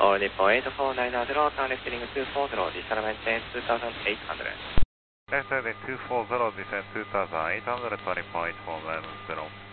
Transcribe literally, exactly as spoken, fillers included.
All Nippon eight four nine zero, turn left heading two four zero, descend maintain two thousand eight hundred. Left heading two four zero, descend two thousand eight hundred, Nippon eight four nine zero.